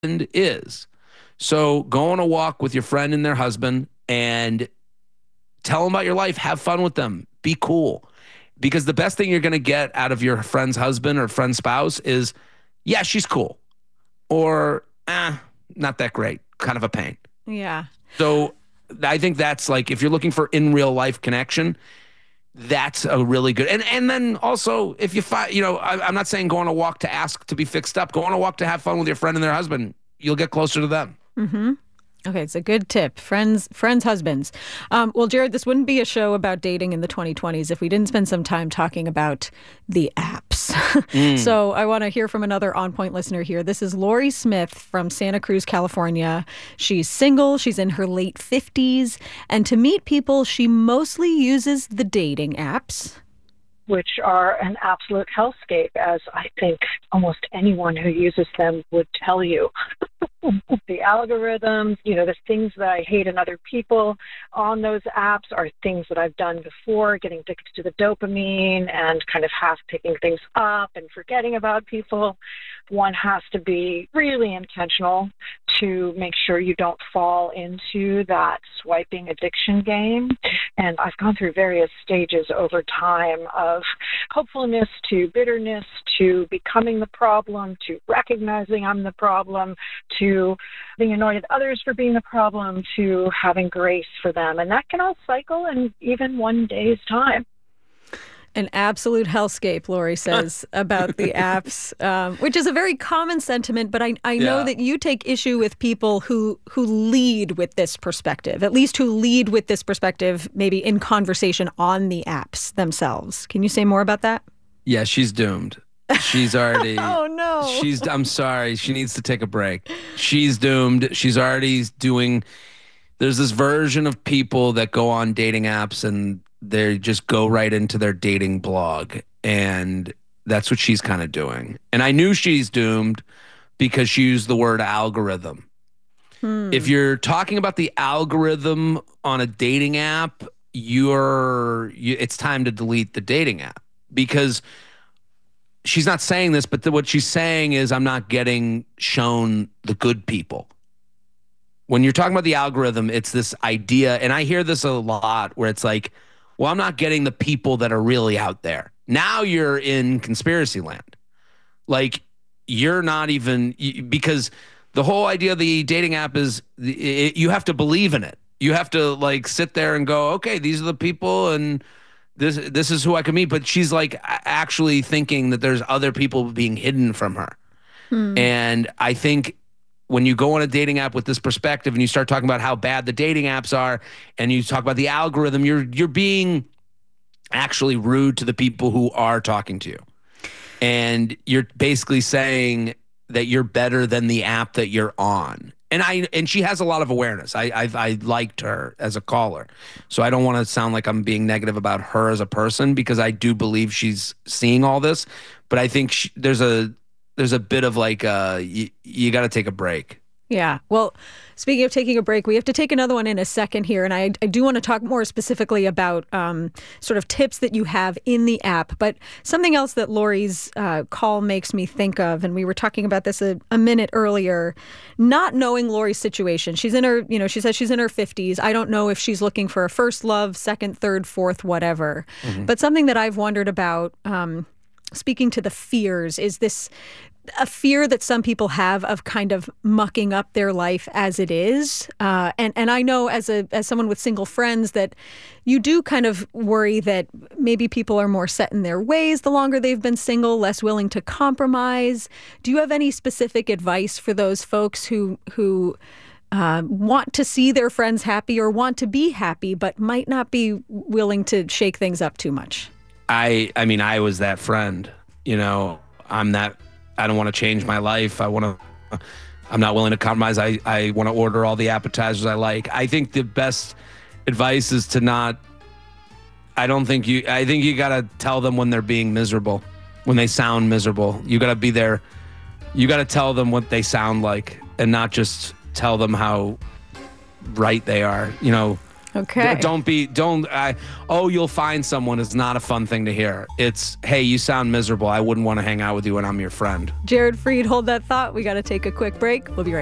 is. So go on a walk with your friend and their husband and tell them about your life. Have fun with them. Be cool. Because the best thing you're going to get out of your friend's husband or friend's spouse is, yeah, she's cool. Or, not that great. Kind of a pain. Yeah. So I think that's like, if you're looking for in real life connection, that's a really good. And then also, if you find, I'm not saying go on a walk to ask to be fixed up. Go on a walk to have fun with your friend and their husband. You'll get closer to them. Mm-hmm. Okay, it's a good tip. Friends, husbands. Well, Jared, this wouldn't be a show about dating in the 2020s if we didn't spend some time talking about the apps. So I want to hear from another On Point listener here. This is Lori Smith from Santa Cruz, California. She's single. She's in her late 50s. And to meet people, she mostly uses the dating apps, which are an absolute hellscape, as I think almost anyone who uses them would tell you. The algorithms, the things that I hate in other people on those apps are things that I've done before, getting addicted to the dopamine and kind of half picking things up and forgetting about people. One has to be really intentional to make sure you don't fall into that swiping addiction game. And I've gone through various stages over time of hopefulness to bitterness to becoming the problem to recognizing I'm the problem to being annoyed at others for being the problem to having grace for them. And that can all cycle in even one day's time. An absolute hellscape, Lori says, about the apps, which is a very common sentiment. But I know that you take issue with people who lead with this perspective, at least who lead with this perspective, maybe in conversation on the apps themselves. Can you say more about that? Yeah, she's doomed. She's already. Oh, no. I'm sorry. She needs to take a break. She's doomed. She's already doing. There's this version of people that go on dating apps and they just go right into their dating blog. And that's what she's kind of doing. And I knew she's doomed because she used the word algorithm. If you're talking about the algorithm on a dating app, it's time to delete the dating app, because she's not saying this, but what she's saying is I'm not getting shown the good people. When you're talking about the algorithm, it's this idea, and I hear this a lot, where it's like, well, I'm not getting the people that are really out there. Now you're in conspiracy land. Like, you're not even, because the whole idea of the dating app is you have to believe in it. You have to like sit there and go, okay, these are the people and this is who I can meet. But she's like actually thinking that there's other people being hidden from her. And I think when you go on a dating app with this perspective and you start talking about how bad the dating apps are and you talk about the algorithm, you're being actually rude to the people who are talking to you. And you're basically saying that you're better than the app that you're on. And she has a lot of awareness. I liked her as a caller. So I don't want to sound like I'm being negative about her as a person, because I do believe she's seeing all this. But I think there's a bit of like, you got to take a break. Yeah. Well, speaking of taking a break, we have to take another one in a second here. And I do want to talk more specifically about sort of tips that you have in the app. But something else that Lori's call makes me think of, and we were talking about this a minute earlier, not knowing Lori's situation. She's in her, she says she's in her 50s. I don't know if she's looking for a first love, second, third, fourth, whatever. But something that I've wondered about, speaking to the fears, is this a fear that some people have of kind of mucking up their life as it is. And I know as someone with single friends that you do kind of worry that maybe people are more set in their ways the longer they've been single, less willing to compromise. Do you have any specific advice for those folks who want to see their friends happy or want to be happy, but might not be willing to shake things up too much? I mean, I was that friend, I don't want to change my life. I'm not willing to compromise. I want to order all the appetizers I like. I think the best advice is to not, I think you got to tell them when they're being miserable, when they sound miserable. You got to be there. You got to tell them what they sound like and not just tell them how right they are. Okay. You'll find someone is not a fun thing to hear. It's, hey, you sound miserable. I wouldn't want to hang out with you when I'm your friend. Jared Freed, hold that thought. We got to take a quick break. We'll be right